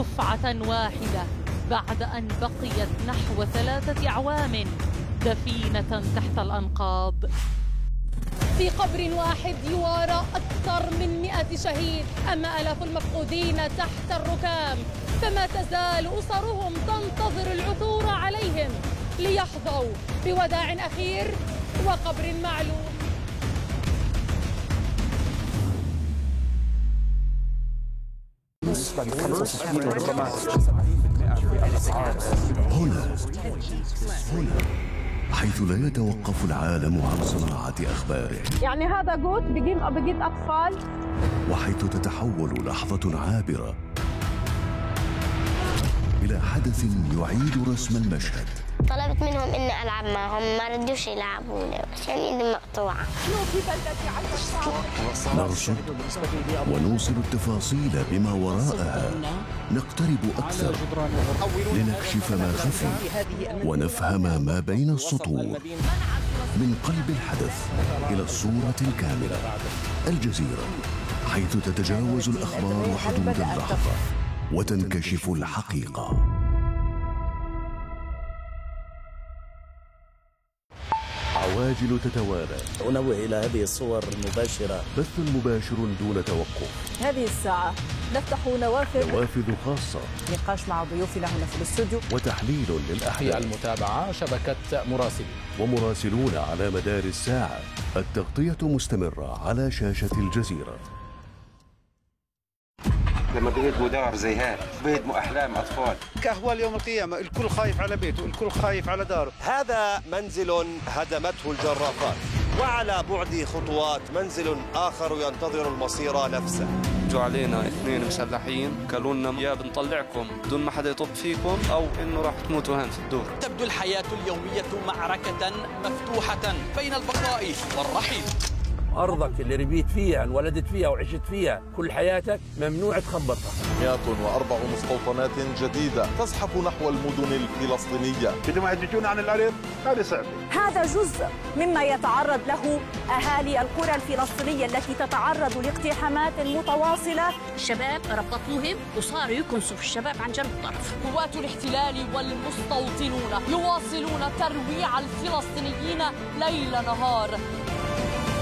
دفعة واحدة بعد أن بقيت نحو 3 أعوام دفينة تحت الأنقاض. في قبر واحد يوارى أكثر من 100 شهيد، أما آلاف المفقودين تحت الركام، فما تزال أسرهم تنتظر العثور عليهم ليحظوا بوداع أخير وقبر معلوم. هنا حيث لا يتوقف العالم عن صناعة أخباره، يعني هذا جوت بجيب أطفال، وحيث تتحول لحظة عابرة إلى حدث يعيد رسم المشهد. طلبت منهم إني ألعب معهم، ما ردوش يلعبوني عشان إيدي مقطوعة. نرصد ونوصل التفاصيل بما وراءها، نقترب أكثر لنكشف ما خفي ونفهم ما بين السطور. من قلب الحدث إلى الصورة الكاملة، الجزيرة، حيث تتجاوز الأخبار حدود اللحظة وتنكشف الحقيقة. عواجل تتوالى. أنوه إلى هذه الصور المباشرة. بث مباشر دون توقف. هذه الساعة نفتح نوافذ خاصة، نقاش مع ضيوفنا هنا في الاستوديو، وتحليل للأحداث. المتابعة شبكة مراسلين ومراسلون على مدار الساعة. التغطية مستمرة على شاشة الجزيرة. لما بيهدموا دار زي هذا بيهدموا أحلام أطفال. كأهوال يوم القيامة، الكل خايف على بيته، الكل خايف على داره. هذا منزل هدمته الجرافات، وعلى بعد خطوات منزل آخر ينتظر المصير نفسه. جو علينا 2 مسلحين قالوا لنا يا بنطلعكم بدون ما حدا يطب فيكم أو إنه راح تموتوا هان في الدور. تبدو الحياة اليومية معركة مفتوحة بين البقاء والرحيل. أرضك اللي ربيت فيها، انولدت فيها وعشت فيها كل حياتك، ممنوع تخبطها. 104 مستوطنات جديدة تزحف نحو المدن الفلسطينية. بدهم يحدثونا عن الأرض، هذا صعب. هذا جزء مما يتعرض له أهالي القرى الفلسطينية التي تتعرض لاقتحامات متواصلة. الشباب ربطوهم وصاروا يكنسوا في الشباب عن جنب الطرف. قوات الاحتلال والمستوطنون يواصلون ترويع الفلسطينيين ليل نهار.